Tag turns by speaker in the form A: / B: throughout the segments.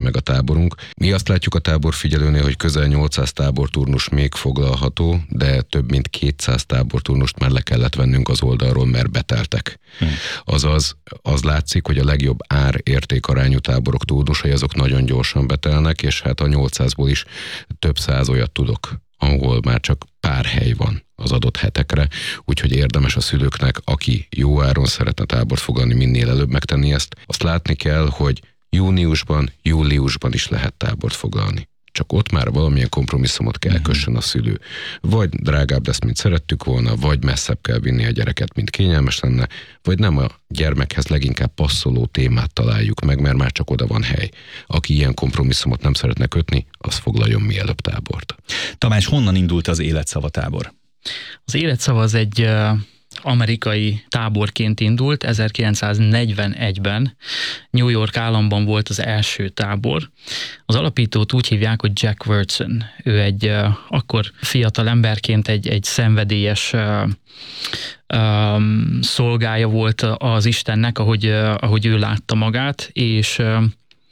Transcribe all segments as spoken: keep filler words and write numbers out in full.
A: meg a táborunk. Mi azt látjuk a táborfigyelőnél, hogy közel nyolcszáz táborturnus még foglalható, de több mint kétszáz táborturnust már le kellett vennünk az oldalról, mert beteltek. Hmm. Azaz, az látszik, hogy a legjobb ár-értékarányú táborok turnusai azok nagyon gyorsan betelnek, és hát a nyolcszázból is több száz olyat tudok, ahol már csak pár hely van az adott hetekre, úgyhogy érdemes a szülőknek, aki jó áron szeretne tábort foglalni, minél előbb megtenni ezt. Azt látni kell, hogy júniusban, júliusban is lehet tábort foglalni. Csak ott már valamilyen kompromisszumot kell kössön a szülő. Vagy drágább lesz, mint szerettük volna, vagy messzebb kell vinni a gyereket, mint kényelmes lenne, vagy nem a gyermekhez leginkább passzoló témát találjuk meg, mert már csak oda van hely. Aki ilyen kompromisszumot nem szeretne kötni, az foglaljon mielőbb tábort.
B: Tamás, honnan indult az Életszava tábor?
C: Az Életszava az egy uh, amerikai táborként indult, ezerkilencszáznegyvenegyben New York államban volt az első tábor. Az alapítót úgy hívják, hogy Jack Wyrtzen. Ő egy uh, akkor fiatal emberként egy, egy szenvedélyes uh, um, szolgája volt az Istennek, ahogy, uh, ahogy ő látta magát, és uh,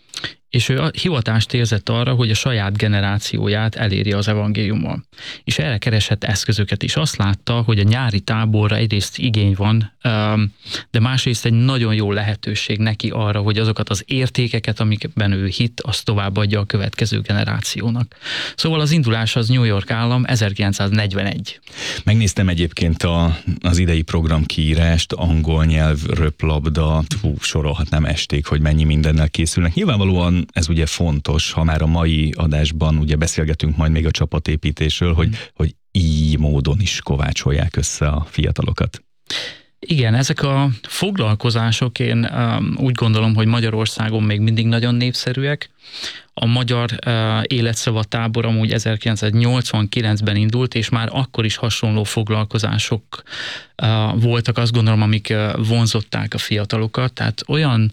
C: és ő hivatást érzett arra, hogy a saját generációját elérje az evangéliummal. És erre keresett eszközöket is. Azt látta, hogy a nyári táborra egyrészt igény van, de másrészt egy nagyon jó lehetőség neki arra, hogy azokat az értékeket, amikben ő hitt, azt továbbadja a következő generációnak. Szóval az indulás az New York állam, ezerkilencszáznegyvenegy.
B: Megnéztem egyébként a, az idei programkiírást, angol nyelv, röplabda, hú, sorolhatnám esték, hogy mennyi mindennel készülnek. Nyilvánvalóan ez ugye fontos, ha már a mai adásban ugye beszélgetünk majd még a csapatépítésről, hogy, hogy így módon is kovácsolják össze a fiatalokat.
C: Igen, ezek a foglalkozások, én um, úgy gondolom, hogy Magyarországon még mindig nagyon népszerűek. A Magyar uh, Életszava tábor amúgy ezerkilencszáznyolcvankilencben indult, és már akkor is hasonló foglalkozások uh, voltak, azt gondolom, amik uh, vonzották a fiatalokat. Tehát olyan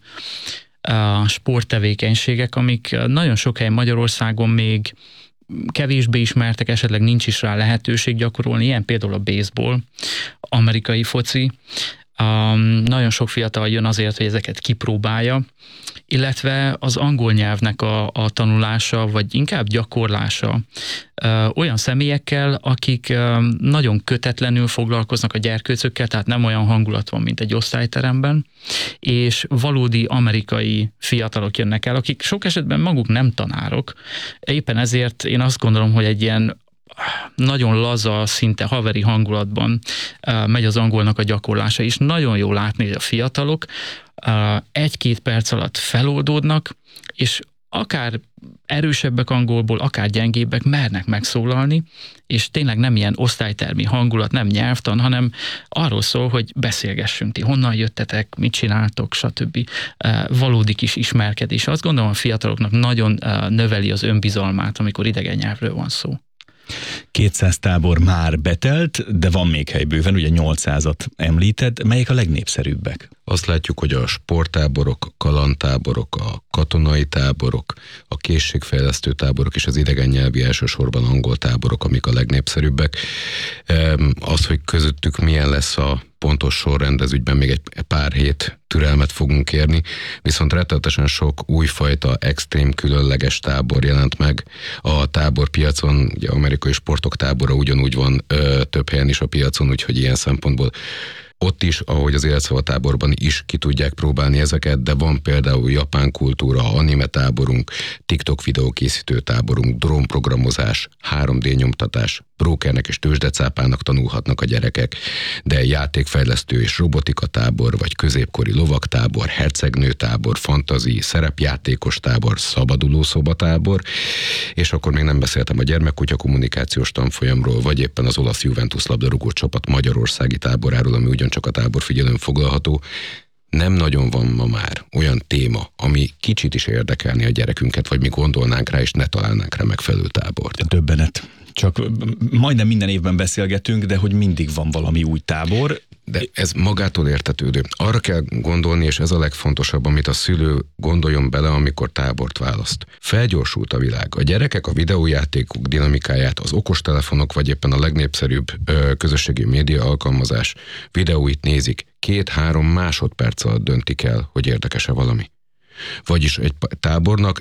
C: uh, sporttevékenységek, amik nagyon sok helyen Magyarországon még kevésbé ismertek, esetleg nincs is rá lehetőség gyakorolni, ilyen például a baseball, amerikai foci. Um, nagyon sok fiatal jön azért, hogy ezeket kipróbálja, illetve az angol nyelvnek a, a tanulása, vagy inkább gyakorlása uh, olyan személyekkel, akik uh, nagyon kötetlenül foglalkoznak a gyerkőcökkel, tehát nem olyan hangulat van, mint egy osztályteremben, és valódi amerikai fiatalok jönnek el, akik sok esetben maguk nem tanárok. Éppen ezért én azt gondolom, hogy egy ilyen nagyon laza, szinte haveri hangulatban uh, megy az angolnak a gyakorlása is. Nagyon jó látni, hogy a fiatalok uh, egy-két perc alatt feloldódnak, és akár erősebbek angolból, akár gyengébbek mernek megszólalni, és tényleg nem ilyen osztálytermi hangulat, nem nyelvtan, hanem arról szól, hogy beszélgessünk, ti honnan jöttetek, mit csináltok, stb. Uh, valódi kis ismerkedés. Azt gondolom, a fiataloknak nagyon uh, növeli az önbizalmát, amikor idegen nyelvről van szó.
B: kétszáz tábor már betelt, de van még hely bőven, ugye nyolcszázat említed. Melyek a legnépszerűbbek?
A: Azt látjuk, hogy a sporttáborok, a kalandtáborok, a katonai táborok, a készségfejlesztő táborok és az idegen nyelvi, elsősorban angol táborok, amik a legnépszerűbbek. Az, hogy közöttük milyen lesz a pontos sorrend, ez ügyben még egy pár hét türelmet fogunk kérni, viszont rettenetesen sok újfajta, extrém, különleges tábor jelent meg. A táborpiacon, ugye amerikai sportok tábora ugyanúgy van ö, több helyen is a piacon, úgyhogy ilyen szempontból ott is, ahogy az Életszava táborban is ki tudják próbálni ezeket, de van például japán kultúra, anime táborunk, TikTok videókészítő táborunk, drónprogramozás, három dé nyomtatás, brókernek és tőzsdecápának tanulhatnak a gyerekek, de játékfejlesztő és robotika tábor, vagy középkori lovagtábor, hercegnő tábor, fantazi, szerepjátékos tábor, szabaduló szobatábor, és akkor még nem beszéltem a gyermekkutya kommunikációs tanfolyamról, vagy éppen az olasz Juventus labdarúgó csapat magyarországi táboráról, ami ugyancsak a táborfigyelőn foglalható. Nem nagyon van ma már olyan téma, ami kicsit is érdekelni a gyerekünket, vagy mi gondolnánk rá, és ne találnánk rá megfelelő tábort.
B: Döbbenet. Csak majdnem minden évben beszélgetünk, de hogy mindig van valami új tábor.
A: De ez magától értetődő. Arra kell gondolni, és ez a legfontosabb, amit a szülő gondoljon bele, amikor tábort választ. Felgyorsult a világ. A gyerekek a videójátékok dinamikáját, az okostelefonok, vagy éppen a legnépszerűbb ö, közösségi média alkalmazás videóit nézik. Két-három másodperc alatt döntik el, hogy érdekes-e valami. Vagyis egy tábornak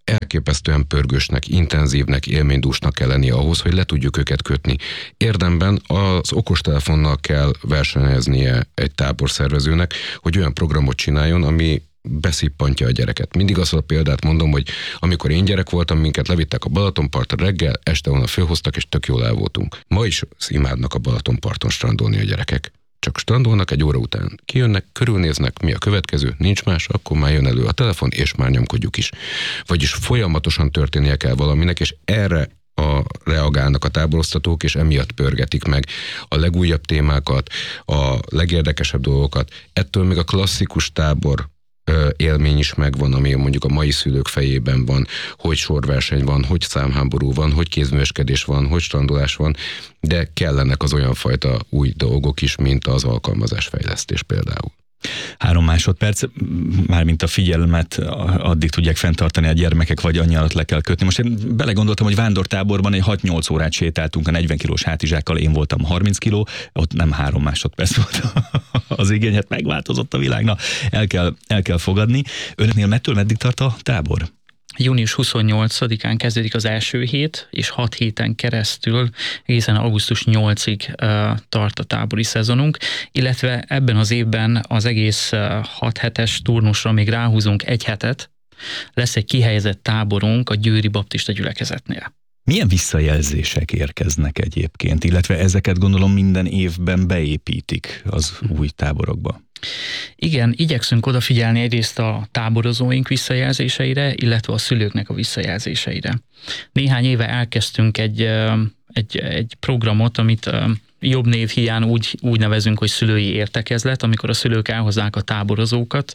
A: elképesztően pörgősnek, intenzívnek, élménydúsnak kell lennie ahhoz, hogy le tudjuk őket kötni. Érdemben az okostelefonnal kell versenyeznie egy táborszervezőnek, hogy olyan programot csináljon, ami beszippantja a gyereket. Mindig azt a példát mondom, hogy amikor én gyerek voltam, minket levittek a Balatonpartra reggel, este onnan fölhoztak, és tök jól el voltunk. Ma is imádnak a Balatonparton strandolni a gyerekek. Csak strandolnak, egy óra után kijönnek, körülnéznek, mi a következő, nincs más, akkor már jön elő a telefon, és már nyomkodjuk is. Vagyis folyamatosan történnie kell valaminek, és erre a reagálnak a táboroztatók, és emiatt pörgetik meg a legújabb témákat, a legérdekesebb dolgokat. Ettől még a klasszikus tábor élmény is megvan, ami mondjuk a mai szülők fejében van, hogy sorverseny van, hogy számháború van, hogy kézműveskedés van, hogy strandolás van, de kellenek az olyan fajta új dolgok is, mint az alkalmazásfejlesztés például.
B: Három másodperc, mármint a figyelmet addig tudják fenntartani a gyermekek, vagy annyi alatt le kell kötni. Most én belegondoltam, hogy vándortáborban egy hat-nyolc órát sétáltunk a negyven kilós hátizsákkal, én voltam harminc kiló, ott nem három másodperc volt az igény, hát megváltozott a világ, na, el kell, el kell fogadni. Önöknél mettől meddig tart a tábor?
C: június huszonnyolcadikán kezdődik az első hét, és hat héten keresztül egészen augusztus nyolcadikáig uh, tart a tábori szezonunk, illetve ebben az évben az egész uh, hat hetes turnusra még ráhúzunk egy hetet, lesz egy kihelyezett táborunk a Győri Baptista gyülekezetnél.
B: Milyen visszajelzések érkeznek egyébként, illetve ezeket gondolom minden évben beépítik az új táborokba?
C: Igen, igyekszünk odafigyelni egyrészt a táborozóink visszajelzéseire, illetve a szülőknek a visszajelzéseire. Néhány éve elkezdtünk egy, egy, egy programot, amit jobb név hiány úgy, úgy nevezünk, hogy szülői értekezlet, amikor a szülők elhozzák a táborozókat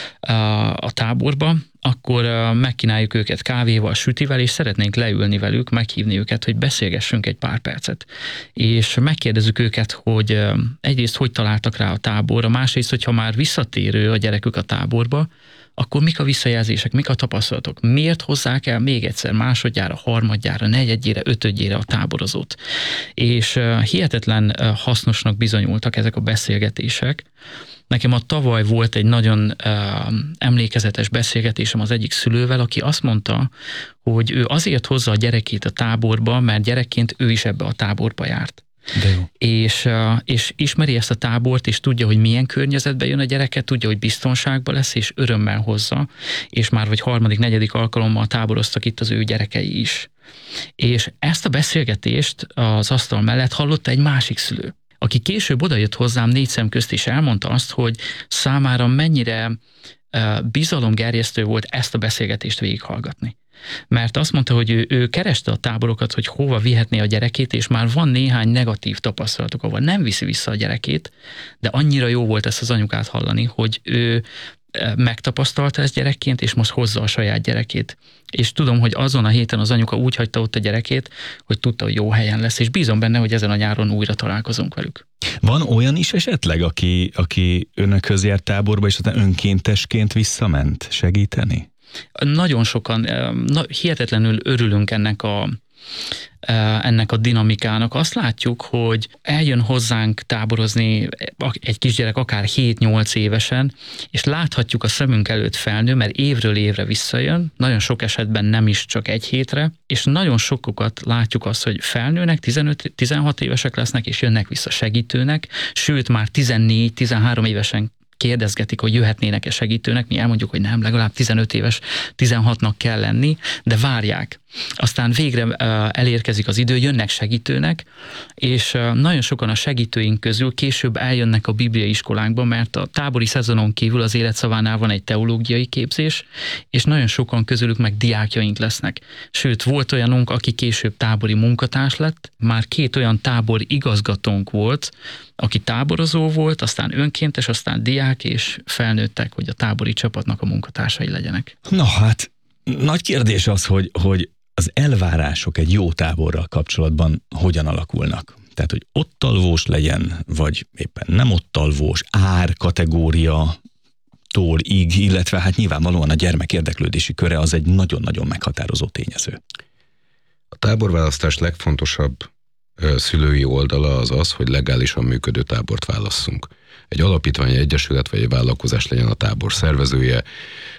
C: a táborba, akkor megkínáljuk őket kávéval, sütivel, és szeretnénk leülni velük, meghívni őket, hogy beszélgessünk egy pár percet. És megkérdezzük őket, hogy egyrészt hogy találtak rá a táborra, másrészt, hogyha már visszatérő a gyerekük a táborba, akkor mik a visszajelzések, mik a tapasztalatok, miért hozzák el még egyszer, másodjára, harmadjára, negyedjére, ötödjére a táborozót. És hihetetlen hasznosnak bizonyultak ezek a beszélgetések. Nekem a tavaly volt egy nagyon uh, emlékezetes beszélgetésem az egyik szülővel, aki azt mondta, hogy ő azért hozza a gyerekét a táborba, mert gyerekként ő is ebbe a táborba járt.
B: De jó.
C: És, uh, és ismeri ezt a tábort, és tudja, hogy milyen környezetben jön a gyereke, tudja, hogy biztonságban lesz, és örömmel hozza, és már vagy harmadik, negyedik alkalommal táboroztak itt az ő gyerekei is. És ezt a beszélgetést az asztal mellett hallotta egy másik szülő, aki később odajött hozzám négy szem közt, és elmondta azt, hogy számára mennyire uh, bizalomgerjesztő volt ezt a beszélgetést végighallgatni. Mert azt mondta, hogy ő, ő kereste a táborokat, hogy hova vihetné a gyerekét, és már van néhány negatív tapasztalatok, ahol nem viszi vissza a gyerekét, de annyira jó volt ezt az anyukát hallani, hogy ő megtapasztalta ezt gyerekként, és most hozza a saját gyerekét. És tudom, hogy azon a héten az anyuka úgy hagyta ott a gyerekét, hogy tudta, hogy jó helyen lesz, és bízom benne, hogy ezen a nyáron újra találkozunk velük. Van olyan is esetleg, aki, aki önökhöz járt táborba, és aztán önkéntesként visszament segíteni? Nagyon sokan, na, hihetetlenül örülünk ennek a, ennek a dinamikának. Azt látjuk, hogy eljön hozzánk táborozni egy kisgyerek akár hét-nyolc évesen, és láthatjuk a szemünk előtt felnő, mert évről évre visszajön, nagyon sok esetben nem is csak egy hétre, és nagyon sokukat látjuk azt, hogy felnőnek, tizenöt-tizenhat évesek lesznek, és jönnek vissza segítőnek, sőt már tizennégy-tizenhárom évesen kérdezgetik, hogy jöhetnének-e segítőnek, mi elmondjuk, hogy nem, legalább tizenöt éves, tizenhatnak kell lenni, de várják. Aztán végre uh, elérkezik az idő, jönnek segítőnek, és uh, nagyon sokan a segítőink közül később eljönnek a bibliai iskolánkba, mert a tábori szezonon kívül az Életszavánál van egy teológiai képzés, és nagyon sokan közülük meg diákjaink lesznek. Sőt, volt olyanunk, aki később tábori munkatárs lett, már két olyan tábor igazgatónk volt, aki táborozó volt, aztán önkéntes, aztán diák, és felnőttek, hogy a tábori csapatnak a munkatársai legyenek.
B: Na hát, nagy kérdés az, hogy, hogy az elvárások egy jó táborral kapcsolatban hogyan alakulnak? Tehát, hogy ott alvós legyen, vagy éppen nem ott alvós, ár, kategória, tól ig, illetve hát nyilvánvalóan a gyermek érdeklődési köre az egy nagyon-nagyon meghatározó tényező.
A: A táborválasztás legfontosabb szülői oldala az az, hogy legálisan működő tábort válasszunk. Egy alapítvány, egy egyesület vagy egy vállalkozás legyen a tábor szervezője,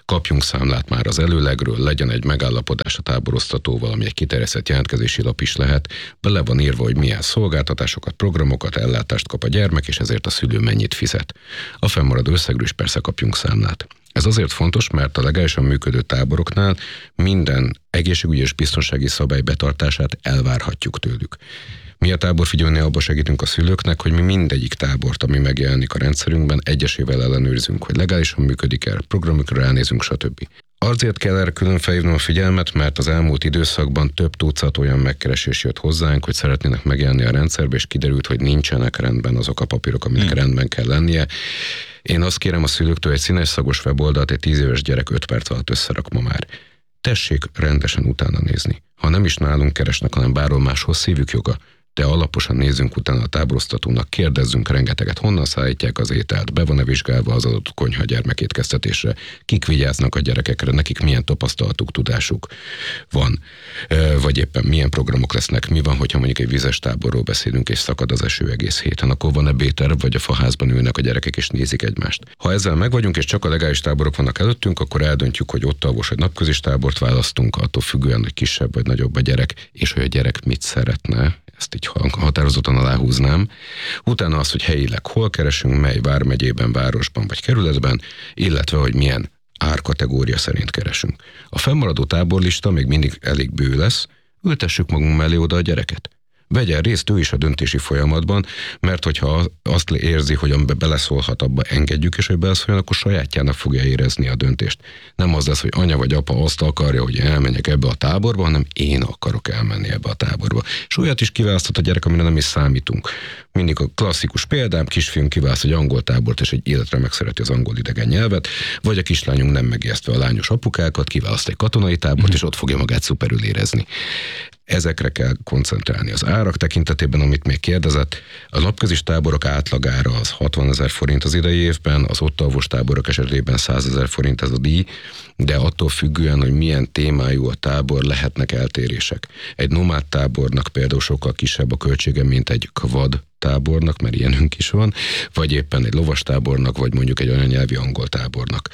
A: kapjunk számlát már az előlegről, legyen egy megállapodás a táboroztatóval, ami egy kiterjesztett jelentkezési lap is lehet, bele van írva, hogy milyen szolgáltatásokat, programokat, ellátást kap a gyermek, és ezért a szülő mennyit fizet. A fennmaradó összegről is persze kapjunk számlát. Ez azért fontos, mert a legálisan működő táboroknál minden egészségügyi és biztonsági szabály betartását elvárhatjuk tőlük. Mi a táborfigyelőnél abba segítünk a szülőknek, hogy mi mindegyik tábort, ami megjelenik a rendszerünkben, egyesével ellenőrzünk, hogy legálisan működik-e, programokra ránézünk, stb. Azért kell erre külön felhívnom a figyelmet, mert az elmúlt időszakban több tucat olyan megkeresés jött hozzánk, hogy szeretnének megjelenni a rendszerbe, és kiderült, hogy nincsenek rendben azok a papírok, aminek hmm. rendben kell lennie. Én azt kérem a szülőktől, egy színes szagos weboldalt egy tíz éves gyerek öt perc alatt összerak ma már. Tessék rendesen utána nézni. Ha nem is nálunk keresnek, hanem bárhol máshol, szívük joga. De alaposan nézzünk utána a táboroztatónak, kérdezzünk rengeteget, honnan szállítják az ételt, be van-e vizsgálva az adott konyha gyermekétkeztetésre, kik vigyáznak a gyerekekre, nekik milyen tapasztalatuk, tudásuk van, vagy éppen milyen programok lesznek, mi van, hogyha mondjuk egy vizes táborról beszélünk, és szakad az eső egész héten, akkor van-e B-terv, vagy a faházban ülnek a gyerekek, és nézik egymást. Ha ezzel megvagyunk, és csak a legális táborok vannak előttünk, akkor eldöntjük, hogy ott alvos vagy napközis tábort választunk, attól függően, hogy kisebb vagy nagyobb a gyerek, és hogy a gyerek mit szeretne. Ezt így határozottan aláhúznám. Utána az, hogy helyileg hol keresünk, mely vármegyében, városban vagy kerületben, illetve, hogy milyen árkategória szerint keresünk. A fennmaradó táborlista még mindig elég bő lesz, ültessük magunk mellé oda a gyereket. Vegyen részt ő is a döntési folyamatban, mert hogyha azt érzi, hogy amiben beleszólhat, abba engedjük, és hogy beleszóljon, akkor sajátjának fogja érezni a döntést. Nem az lesz, hogy anya vagy apa azt akarja, hogy elmenjek ebbe a táborba, hanem én akarok elmenni ebbe a táborba. És olyat is kiválaszthat a gyerek, amire nem is számítunk. Mindig a klasszikus példám, kisfiunk kiválaszt egy angol tábort, és egy életre megszereti az angol idegen nyelvet, vagy a kislányunk nem megijesztve a lányos apukákat, kiválaszt egy katonai tábort, mm. és ott fogja magát szuperül érezni. Ezekre kell koncentrálni. Az árak tekintetében, amit még kérdezett, a napközis táborok átlagára az hatvanezer forint az idei évben, az ott alvos táborok esetében százezer forint ez a díj, de attól függően, hogy milyen témájú a tábor, lehetnek eltérések. Egy nomád tábornak például sokkal kisebb a költsége, mint egy kvad tábornak, mert ilyenünk is van, vagy éppen egy lovas tábornak, vagy mondjuk egy anyanyelvi angol tábornak.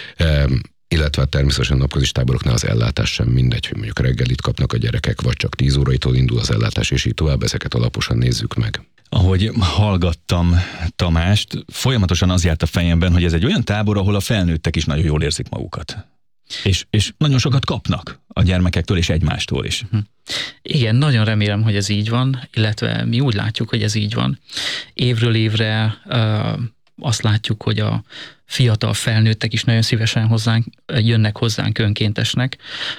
A: Um, illetve természetesen napközis táboroknál az ellátás sem mindegy, hogy mondjuk reggelit kapnak a gyerekek, vagy csak tíz óraitól indul az ellátás, és így tovább, ezeket alaposan nézzük meg.
B: Ahogy hallgattam Tamást, folyamatosan az járt a fejemben, hogy ez egy olyan tábor, ahol a felnőttek is nagyon jól érzik magukat. És, és nagyon sokat kapnak a gyermekektől és egymástól is.
C: Igen, nagyon remélem, hogy ez így van, illetve mi úgy látjuk, hogy ez így van. Évről évre uh, azt látjuk, hogy a fiatal felnőttek is nagyon szívesen hozzánk, jönnek hozzánk önkéntesnek.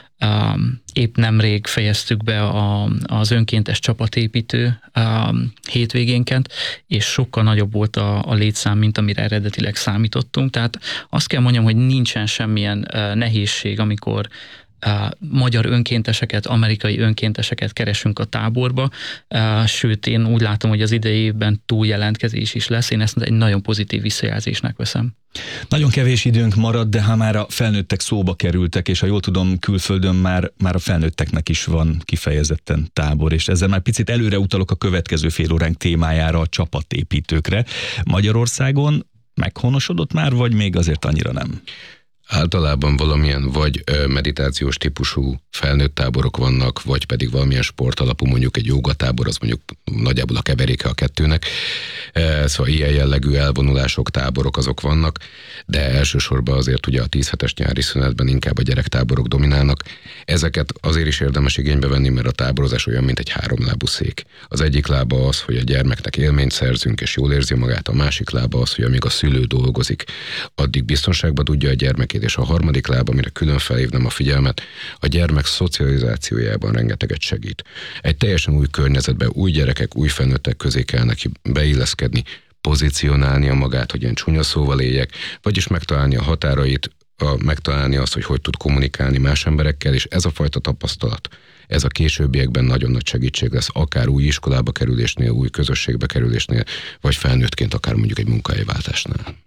C: Épp nemrég fejeztük be a, az önkéntes csapatépítő hétvégénket, és sokkal nagyobb volt a, a létszám, mint amire eredetileg számítottunk. Tehát azt kell mondjam, hogy nincsen semmilyen nehézség, amikor Uh, magyar önkénteseket, amerikai önkénteseket keresünk a táborba, uh, sőt én úgy látom, hogy az idei évben túljelentkezés is lesz, én ezt egy nagyon pozitív visszajelzésnek veszem.
B: Nagyon kevés időnk marad, de ha már a felnőttek szóba kerültek, és ha jól tudom, külföldön már, már a felnőtteknek is van kifejezetten tábor, és ezzel már picit előre utalok a következő fél óránk témájára, a csapatépítőkre. Magyarországon meghonosodott már, vagy még azért annyira nem?
A: Általában valamilyen vagy meditációs típusú felnőtt táborok vannak, vagy pedig valamilyen sportalapú, mondjuk egy jógatábor, az mondjuk nagyjából a keveréke a kettőnek. Szóval ilyen jellegű elvonulások, táborok azok vannak, de elsősorban azért ugye a tíz hetes nyári szünetben inkább a gyerektáborok dominálnak. Ezeket azért is érdemes igénybe venni, mert a táborozás olyan, mint egy háromlábú szék. Az egyik lába az, hogy a gyermeknek élményt szerzünk, és jól érzi magát, a másik lába az, hogy amíg a szülő dolgozik, addig biztonságban tudja a gyermekét, és a harmadik láb, amire külön felhívnám a figyelmet, a gyermek szocializációjában rengeteget segít. Egy teljesen új környezetben új gyerekek, új felnőttek közé kell neki beilleszkedni, pozícionálnia magát, hogy ilyen csúnya szóval éljek, vagyis megtalálni a határait, a, megtalálni azt, hogy hogy tud kommunikálni más emberekkel, és ez a fajta tapasztalat, ez a későbbiekben nagyon nagy segítség lesz, akár új iskolába kerülésnél, új közösségbe kerülésnél, vagy felnőttként, akár mondjuk egy munkahelyváltásnál.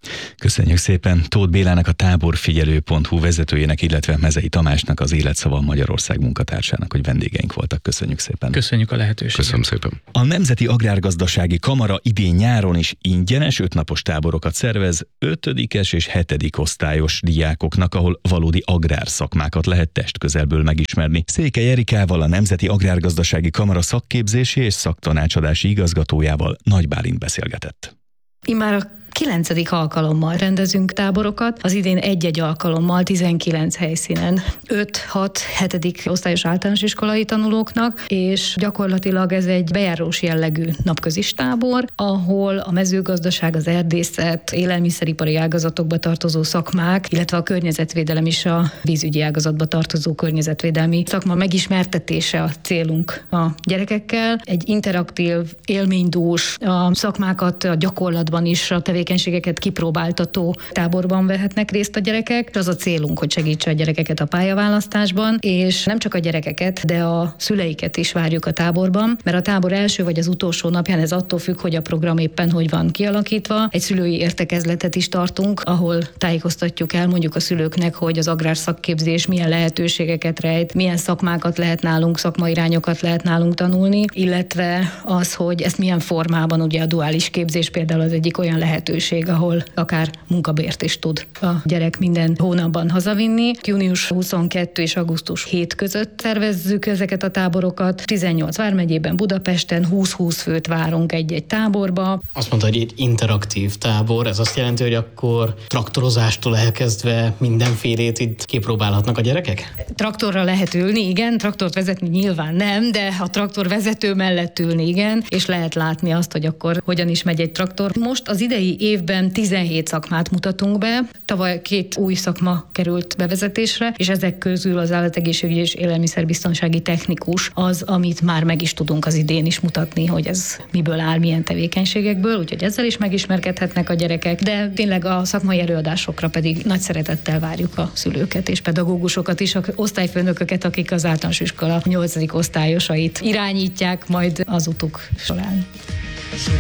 B: Köszönjük szépen Tóth Bélának, a táborfigyelő pont hu vezetőjének, illetve Mezei Tamásnak, az Életszava Magyarország munkatársának, hogy vendégeink voltak. Köszönjük szépen.
C: Köszönjük a lehetőséget.
A: Köszönöm szépen.
B: A Nemzeti Agrárgazdasági Kamara idén nyáron is ingyenes ötnapos táborokat szervez ötödikes és hetedik osztályos diákoknak, ahol valódi agrárszakmákat lehet testközelből megismerni. Székely Erikával, a Nemzeti Agrárgazdasági Kamara szakképzési és szaktanácsadási igazgatójával Nagy Bálint beszélgetett.
D: Immár a kilencedik alkalommal rendezünk táborokat, az idén egy-egy alkalommal tizenkilenc helyszínen öt-hat hetedik osztályos általános iskolai tanulóknak, és gyakorlatilag ez egy bejárós jellegű napközis tábor, ahol a mezőgazdaság, az erdészet, élelmiszeripari ágazatokba tartozó szakmák, illetve a környezetvédelem is a vízügyi ágazatba tartozó környezetvédelmi szakma megismertetése a célunk a gyerekekkel. Egy interaktív, élménydús, a szakmákat a gyakorlatban is, a tevékenységeket kipróbáltató táborban vehetnek részt a gyerekek. Az a célunk, hogy segítse a gyerekeket a pályaválasztásban, és nem csak a gyerekeket, de a szüleiket is várjuk a táborban, mert a tábor első vagy az utolsó napján ez attól függ, hogy a program éppen hogy van kialakítva. Egy szülői értekezletet is tartunk, ahol tájékoztatjuk el mondjuk a szülőknek, hogy az agrárszakképzés milyen lehetőségeket rejt, milyen szakmákat lehet nálunk, szakmairányokat lehet nálunk tanulni, illetve az, hogy ezt milyen formában, ugye a duális képzés például az egyik olyan lehetőség, ahol akár munkabért is tud a gyerek minden hónapban hazavinni. június huszonkettő és augusztus hét között szervezzük ezeket a táborokat. tizennyolc vármegyében, Budapesten húsz-húsz főt várunk egy-egy táborba.
E: Azt mondta, hogy egy interaktív tábor, ez azt jelenti, hogy akkor traktorozástól elkezdve mindenfélét itt kipróbálhatnak a gyerekek?
D: Traktorra lehet ülni, igen, traktort vezetni nyilván nem, de a traktor vezető mellett ülni, igen, és lehet látni azt, hogy akkor hogyan is megy egy traktor. Most az idei évben tizenhét szakmát mutatunk be, tavaly két új szakma került bevezetésre, és ezek közül az állategészségügyi és élelmiszerbiztonsági technikus az, amit már meg is tudunk az idén is mutatni, hogy ez miből áll, milyen tevékenységekből, úgyhogy ezzel is megismerkedhetnek a gyerekek, de tényleg a szakmai előadásokra pedig nagy szeretettel várjuk a szülőket és pedagógusokat is, osztályfőnököket, akik az általános iskola nyolcadik osztályosait irányítják majd az utuk során.